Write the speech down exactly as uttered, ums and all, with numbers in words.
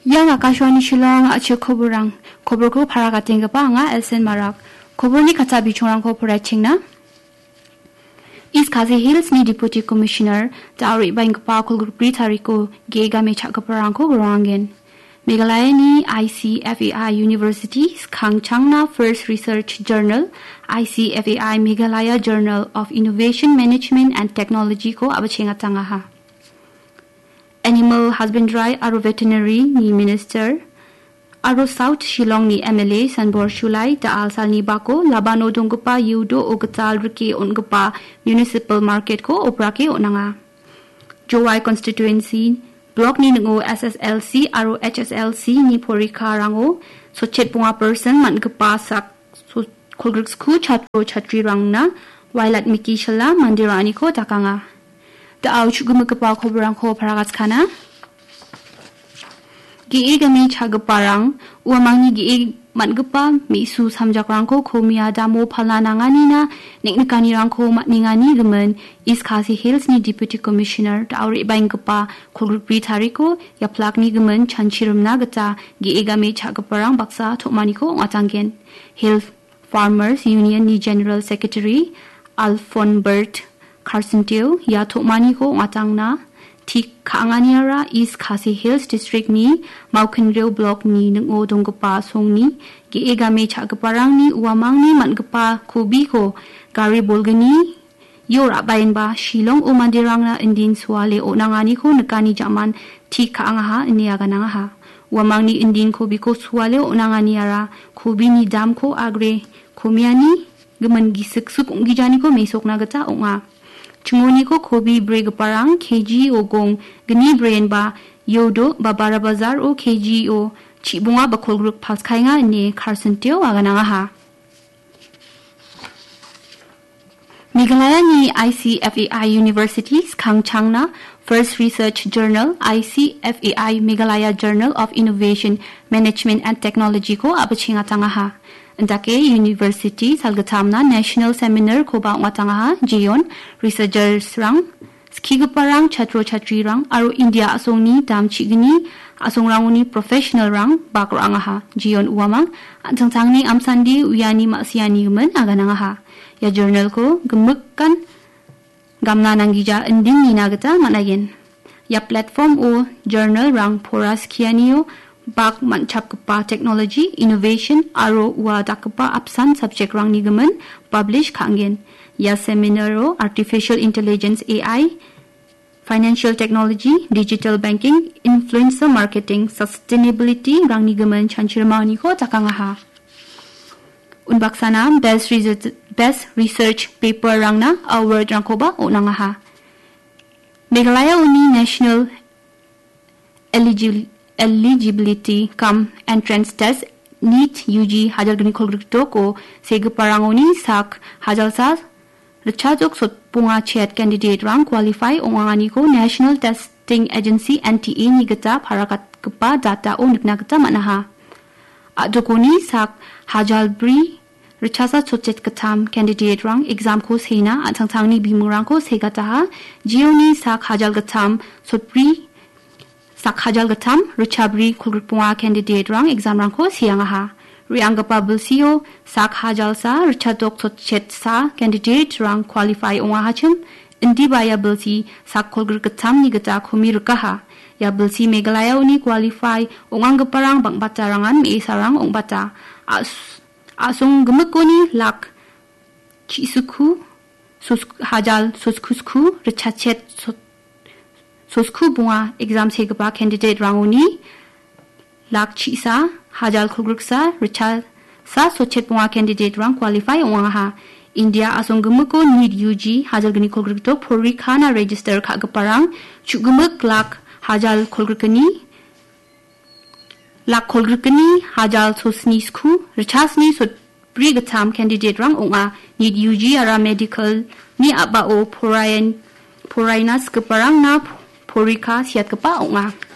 Yang Akashwani Shillong ache khoborang khobor ko phara gating pa nga Elsen Marak khobor ni khatsa bichorang ko phoraching na East Khasi Hills ni Deputy Commissioner Tauri Bank pa khulgur pri thariko gega me chakaparang ko gorangen Meghalaya ni I C F A I University Khangchangna First Research Journal I C F A I Meghalaya Journal of Innovation Management and Technology ko abachenga tanga ha Animal Husbandry aro Veterinary ni Minister aro South Shillong ni M L A Sanbor Shulai da alsal ni bako labano dongpa yudo ogatal rike ongpa municipal market ko oprake onanga Jowai constituency block ni ngo S S L C aro H S L C ni porika rango so chet punga person man gpa sak so khulgruk sku chatro chatri rangna wailat miki shala mandirani ko takanga da auch gumagpa khobrang ko paragat khana gi egami chagparang uamangni gi matgpa misu samjakrang ko khomia damo phalana ngani na niknikani rang ko matningani gemen East Khasi Hills ni Deputy Commissioner da auri baingpa khulgrupi thariko ya plakni gemen chanchirumna gata gi egami chagparang baksa thomani ko ngatanggen Hill Farmers Union ni General Secretary Alphon Bert Carcenteo ya thomani ko ngatangna Tik Kanganiara East Khasi Hills District ni Maukenreu Block ni Nengo Dongpa Song ni Gi Egame Chagaparang ni Uamang ni Mangpa Kubi ko Gari Bolgani Yora Bainba Shillong o Mandirang na Indin Swale o Nangani ko Nakani Jaman Tik Kaangaha Iniaganangaha Uamang ni Indin Kubi ko Swale o Nanganiara Kubi ni Dam ko Agre Kumiani Gemen Gisik Suk Ungijani ko Mesok Nagata Onga Chungoni ko Kobi Breg Parang K G O Gong Gni Brain ba Yodo Babara Bazar o K G O Chibunga Bakol Group Paskainga ni Carcenteo Agananga ha Meghalaya ni I C F A I University Khangchangna First Research Journal I C F A I Meghalaya Journal of Innovation Management and Technology ko abachinga tanga ha Ndake University Salgatamna National Seminar ko ba watanga ha Jion researchers rang skigaparang chatro chatri rang aro India asongni damchigni asongranguni professional rang bakranga ha Jion uamang antangtangni amsandi uyani masiani men agananga ha ya journal ko gemukkan gamna nangija ending ni nagata manayen ya platform o journal rang poras kianio Bak manchapkpa technology innovation aro wa dakpa apsan subject rang nigamen publish kangen ya seminaro artificial intelligence A I financial technology digital banking influencer marketing sustainability rang nigamen chanchirmani ko takanga ha unbaksana best research best research paper rangna award rangkoba onanga ha Meghalaya uni national eligibility Eligibility Cum Entrance Test NEET U G Hajal Gani Kolgrikto ko Segaparangoni Sak Hajal Sa Rachajok Sot Punga Chet Candidate Rang Qualify Ongani ko National Testing Agency N T A Nigata Parakat Kapa Data O Niknagata Manaha Adokoni Sak Hajal Bri Rachasa Sotet Katam Candidate Rang Exam ko Sena Atangtangni Bimurang ko Segataha Jioni Sak Hajal Gatam Sotbri Sak hajal gatam Richabri kulgrupunga candidate rang exam rang ko sianga ha Riangapa bulsio sak hajal sa richadok tot chet sa candidate rang qualify onga hachum indi baya bulsi sak kulgur gatam ni gata khumi rukaha ya bulsi Meghalaya uni qualify ongang gaparang bangbata rangan me sarang ongbata as asung gumukoni lak chisuku sus hajal suskusku richachet sot Sosku bunga exam segapa candidate ranguni lak chisa hajal khulgruksa richal sa sochet bunga candidate rang qualify onga ha India asongumuko need U G hajal gni khulgrukto porikana register khagaparang chugumuk lak hajal khulgrukani lak khulgrukani hajal sosni sku richasni sot brigatam candidate rang onga need U G ara medical ni abao porayan porainas keparang na Porika siat kepa onga